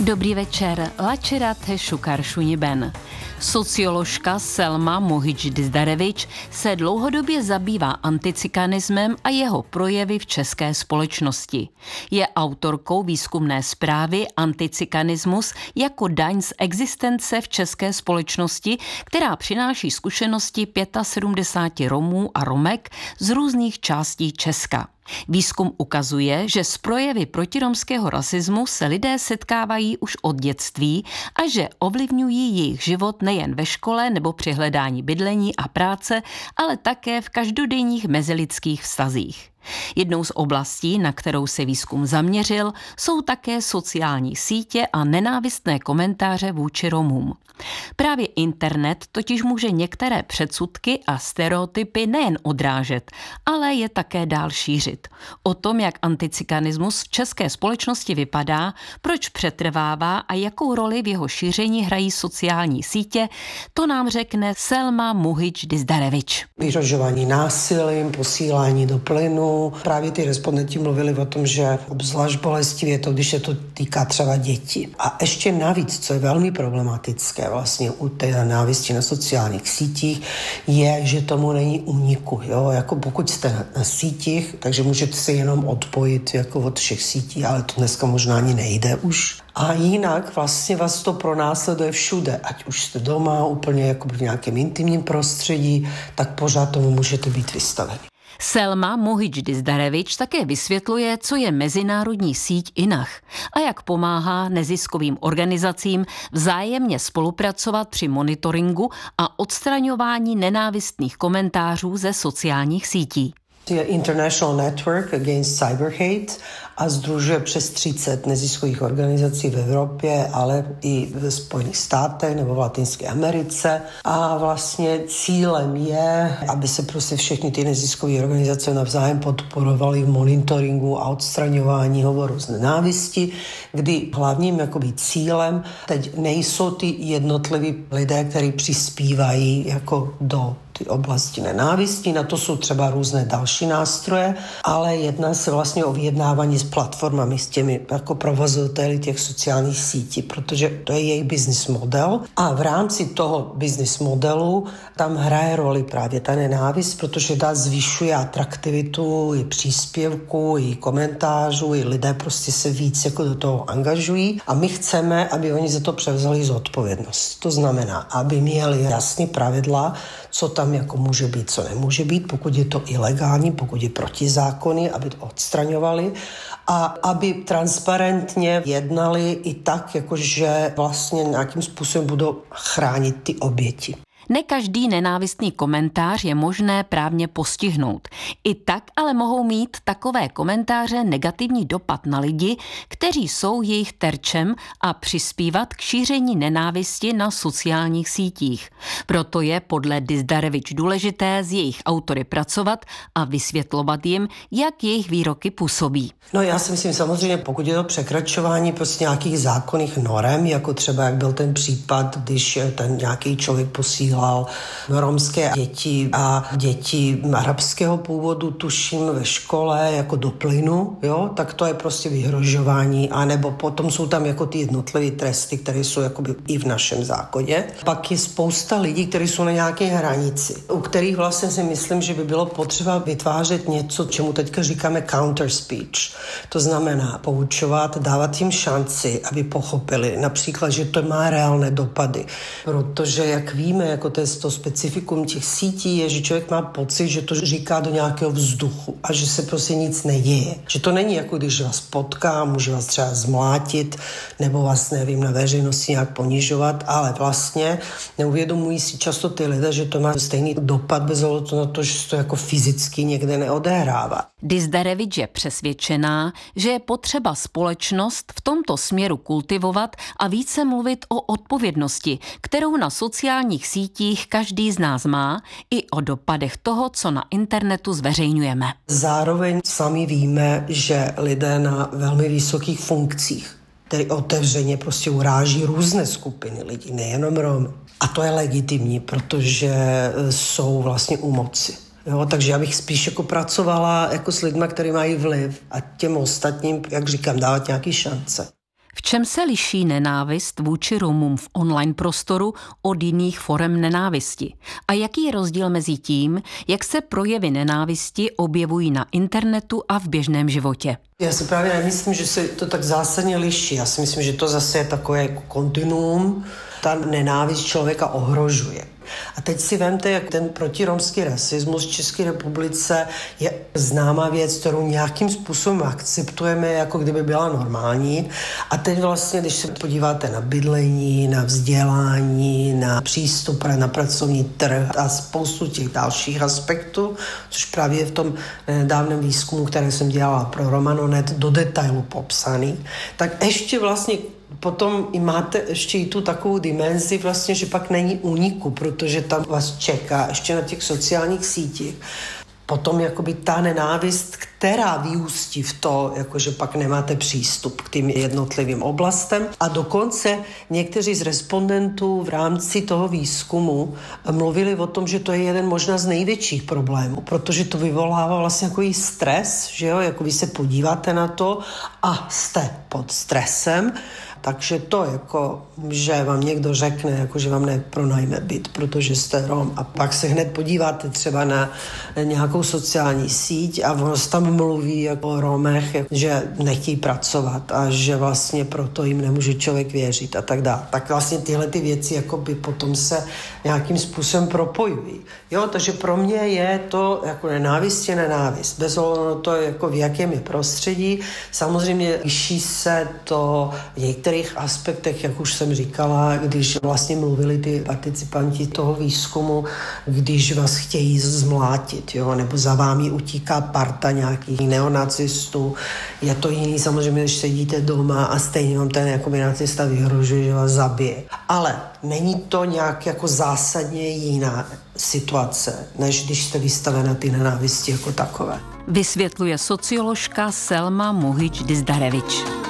Dobrý večer, Lačirate Šukar-Šuniben. Socioložka Selma Mohič-Dizdarevič se dlouhodobě zabývá anticikanismem a jeho projevy v české společnosti. Je autorkou výzkumné zprávy Anticikanismus jako daň z existence v české společnosti, která přináší zkušenosti 75 Romů a Romek z různých částí Česka. Výzkum ukazuje, že s projevy protiromského rasismu se lidé setkávají už od dětství a že ovlivňují jejich život nejen ve škole nebo při hledání bydlení a práce, ale také v každodenních mezilidských vztazích. Jednou z oblastí, na kterou se výzkum zaměřil, jsou také sociální sítě a nenávistné komentáře vůči Romům. Právě internet totiž může některé předsudky a stereotypy nejen odrážet, ale je také dál šířit. O tom, jak anticikanismus v české společnosti vypadá, proč přetrvává a jakou roli v jeho šíření hrají sociální sítě, to nám řekne Selma Mohič-Dizdarevič. Vyhrožování násilím, posílání do plynu. Právě ty respondenti mluvili o tom, že obzvlášť bolestivě je to, když se to týká třeba dětí. A ještě navíc, co je velmi problematické vlastně u té nenávisti na sociálních sítích, je, že tomu není úniku. Jo? Jako pokud jste na sítích, takže můžete se jenom odpojit jako od všech sítí, ale to dneska možná ani nejde už. A jinak vlastně vás to pronásleduje všude, ať už jste doma, úplně jako v nějakém intimním prostředí, tak pořád tomu můžete být vystaveni. Selma Mohič-Dizdarevič také vysvětluje, co je mezinárodní síť INAH a jak pomáhá neziskovým organizacím vzájemně spolupracovat při monitoringu a odstraňování nenávistných komentářů ze sociálních sítí. Je International Network Against Cyber Hate a sdružuje přes 30 neziskových organizací v Evropě, ale i ve Spojených státech nebo v Latinské Americe. A vlastně cílem je, aby se prostě všechny ty neziskové organizace navzájem podporovaly v monitoringu a odstraňování hovoru z nenávisti, kdy hlavním jakoby cílem teď nejsou ty jednotliví lidé, kteří přispívají jako do ty oblasti nenávisti, na to jsou třeba různé další nástroje, ale jedná se vlastně o vyjednávání s platformami, s těmi jako provozovateli těch sociálních sítí, protože to je jejich business model a v rámci toho business modelu tam hraje roli právě ta nenávist, protože ta zvyšuje atraktivitu i příspěvku, i komentářů, i lidé prostě se víc jako do toho angažují a my chceme, aby oni za to převzali zodpovědnost. To znamená, aby měli jasné pravidla, co tam jako může být, co nemůže být, pokud je to ilegální, pokud je protizákonný, aby to odstraňovali a aby transparentně jednali i tak, jakože vlastně nějakým způsobem budou chránit ty oběti. Ne každý nenávistný komentář je možné právně postihnout. I tak ale mohou mít takové komentáře negativní dopad na lidi, kteří jsou jejich terčem a přispívat k šíření nenávisti na sociálních sítích. Proto je podle Dizdarevič důležité s jejich autory pracovat a vysvětlovat jim, jak jejich výroky působí. No já si myslím samozřejmě, pokud je to překračování prostě nějakých zákonných norem, jako třeba jak byl ten případ, když ten nějaký člověk posílal romské děti a děti arabského původu, tuším, ve škole jako do plynu, jo, tak to je prostě vyhrožování, anebo potom jsou tam jako ty jednotlivé tresty, které jsou jakoby i v našem zákoně. Pak je spousta lidí, kteří jsou na nějaké hranici, u kterých vlastně si myslím, že by bylo potřeba vytvářet něco, čemu teďka říkáme counter speech. To znamená poučovat, dávat jim šanci, aby pochopili například, že to má reálné dopady, protože jak víme, jako to specifikum těch sítí je, že člověk má pocit, že to říká do nějakého vzduchu a že se prostě nic neděje. Že to není jako když vás potká, může vás třeba zmlátit nebo vás, nevím, na veřejnosti nějak ponižovat, ale vlastně neuvědomují si často ty lidé, že to má stejný dopad bez ohledu na to, že se to jako fyzicky někde neodehrává. Dizdarevič je přesvědčená, že je potřeba společnost v tomto směru kultivovat a více mluvit o odpovědnosti, kterou na sociálních sítích každý z nás má, i o dopadech toho, co na internetu zveřejňujeme. Zároveň sami víme, že lidé na velmi vysokých funkcích, který otevřeně prostě uráží různé skupiny lidí, nejenom Romy. A to je legitimní, protože jsou vlastně u moci. Jo, takže já bych spíš jako pracovala jako s lidmi, kteří mají vliv a těm ostatním, jak říkám, dávat nějaký šance. V čem se liší nenávist vůči Romům v online prostoru od jiných forem nenávisti? A jaký je rozdíl mezi tím, jak se projevy nenávisti objevují na internetu a v běžném životě? Já si právě nemyslím, že se to tak zásadně liší. Já si myslím, že to zase je takové jako kontinuum. Ta nenávist člověka ohrožuje. A teď si vemte, jak ten protiromský rasismus v České republice je známá věc, kterou nějakým způsobem akceptujeme, jako kdyby byla normální. A teď vlastně, když se podíváte na bydlení, na vzdělání, na přístup na pracovní trh a spoustu těch dalších aspektů, což právě v tom nedávném výzkumu, který jsem dělala pro Romanonet, do detailu popsaný, tak ještě vlastně potom i máte ještě i tu takovou dimenzi vlastně, že pak není úniku, protože tam vás čeká ještě na těch sociálních sítích. Potom jakoby ta nenávist, která vyústí v to, jakože pak nemáte přístup k tým jednotlivým oblastem. A dokonce někteří z respondentů v rámci toho výzkumu mluvili o tom, že to je jeden možná z největších problémů, protože to vyvolává vlastně takový stres, že jo, jako vy se podíváte na to a jste pod stresem. Takže to, jako, že vám někdo řekne, jako, že vám nepronajme byt, protože jste Rom, a pak se hned podíváte třeba na nějakou sociální síť a ono tam mluví jako o Romech, že nechtějí pracovat a že vlastně proto jim nemůže člověk věřit a tak dále. Tak vlastně tyhle ty věci jako by potom se nějakým způsobem propojují. Jo, takže pro mě je to jako nenávist je nenávist. Bez ohledu na to, jako v jakém je prostředí. Samozřejmě liší se to v některých aspektech, jak už jsem říkala, když vlastně mluvili ty participanti toho výzkumu, když vás chtějí zmlátit, jo, nebo za vámi utíká parta nějakých neonacistů. Je to jiný samozřejmě, když sedíte doma a stejně vám ten jako nacista vyhrožuje, že vás zabije. Ale není to nějak jako zásadně jiná situace, než když jste vystavena ty nenávisti jako takové. Vysvětluje socioložka Selma Muhić Dizdarević.